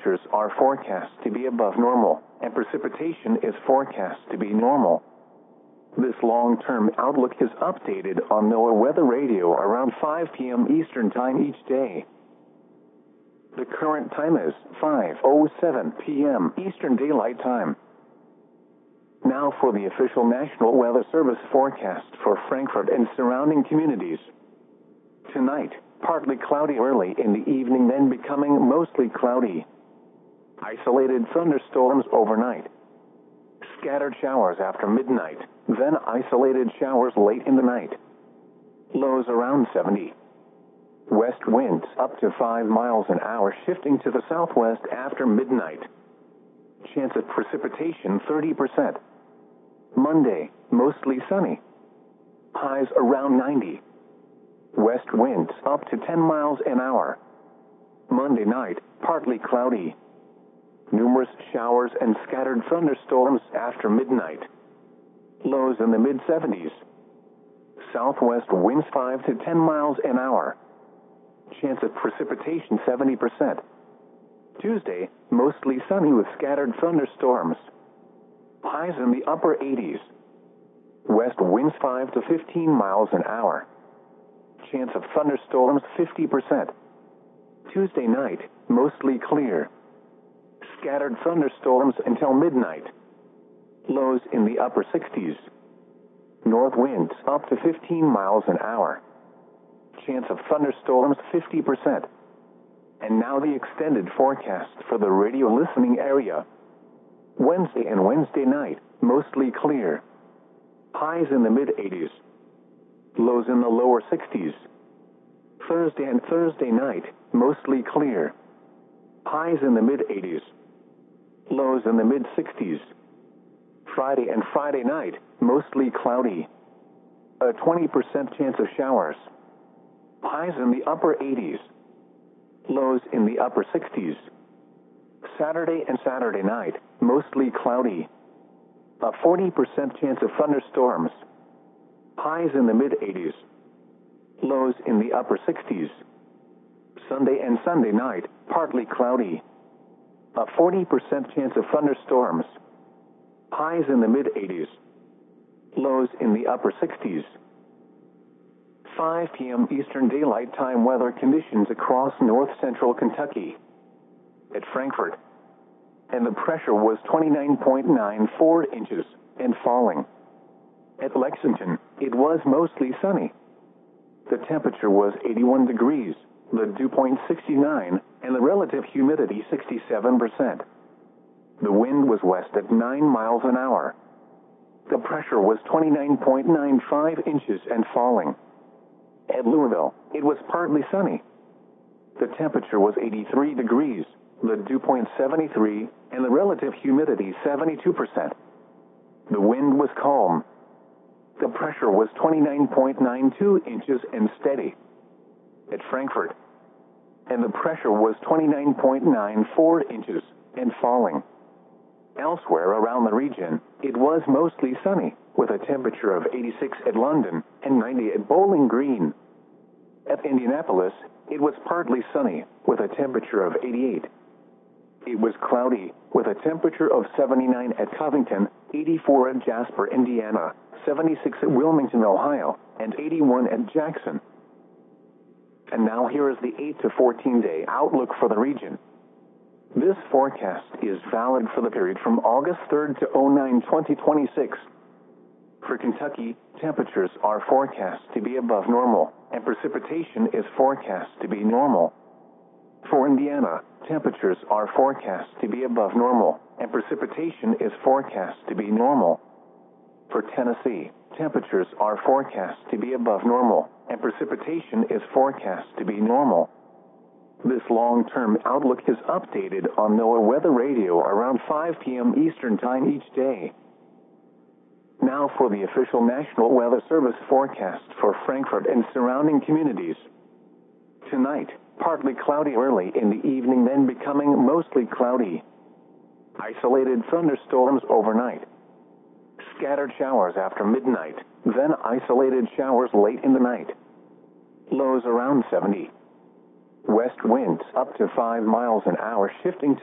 temperatures are forecast to be above normal, and precipitation is forecast to be normal. This long-term outlook is updated on NOAA Weather Radio around 5 p.m. Eastern Time each day. The current time is 5:07 p.m. Eastern Daylight Time. Now for the official National Weather Service forecast for Frankfurt and surrounding communities. Tonight, partly cloudy early in the evening, then becoming mostly cloudy. Isolated thunderstorms overnight. Scattered showers after midnight, then isolated showers late in the night. Lows around 70. West winds up to 5 miles an hour, shifting to the southwest after midnight. Chance of precipitation 30%. Monday, mostly sunny. Highs around 90. West winds up to 10 miles an hour. Monday night, partly cloudy. Numerous showers and scattered thunderstorms after midnight. Lows in the mid-70s. Southwest winds 5 to 10 miles an hour. Chance of precipitation 70%. Tuesday, mostly sunny with scattered thunderstorms. Highs in the upper 80s. West winds 5 to 15 miles an hour. Chance of thunderstorms 50%. Tuesday night, mostly clear. Scattered thunderstorms until midnight. Lows in the upper 60s. North winds up to 15 miles an hour. Chance of thunderstorms 50%. And now the extended forecast for the radio listening area. Wednesday and Wednesday night, mostly clear. Highs in the mid-80s. Lows in the lower 60s. Thursday and Thursday night, mostly clear. Highs in the mid-80s. Lows in the mid-60s. Friday and Friday night, mostly cloudy. A 20% chance of showers. Highs in the upper 80s. Lows in the upper 60s. Saturday and Saturday night, mostly cloudy. A 40% chance of thunderstorms. Highs in the mid-80s. Lows in the upper 60s. Sunday and Sunday night, partly cloudy. A 40% chance of thunderstorms. Highs in the mid-80s. Lows in the upper 60s. 5 p.m. Eastern Daylight Time weather conditions across north-central Kentucky. At Frankfurt. And the pressure was 29.94 inches and falling. At Lexington, it was mostly sunny. The temperature was 81 degrees, the dew point 69, and the relative humidity 67%. The wind was west at 9 miles an hour. The pressure was 29.95 inches and falling. At Louisville, it was partly sunny. The temperature was 83 degrees, the dew point 73, and the relative humidity 72%. The wind was calm. The pressure was 29.92 inches and steady. At Frankfurt, and the pressure was 29.94 inches and falling. Elsewhere around the region, it was mostly sunny, with a temperature of 86 at London and 90 at Bowling Green. At Indianapolis, it was partly sunny, with a temperature of 88. It was cloudy, with a temperature of 79 at Covington, 84 at Jasper, Indiana, 76 at Wilmington, Ohio, and 81 at Jackson. And now here is the 8 to 14-day outlook for the region. This forecast is valid for the period from August 3rd to 09/2026. For Kentucky, temperatures are forecast to be above normal, and precipitation is forecast to be normal. For Indiana, temperatures are forecast to be above normal, and precipitation is forecast to be normal. For Tennessee, temperatures are forecast to be above normal, and precipitation is forecast to be normal. This long-term outlook is updated on NOAA Weather Radio around 5 p.m. Eastern Time each day. Now for the official National Weather Service forecast for Frankfurt and surrounding communities. Tonight, partly cloudy early in the evening, then becoming mostly cloudy. Isolated thunderstorms overnight. Scattered showers after midnight, then isolated showers late in the night. Lows around 70. West winds up to 5 miles an hour, shifting to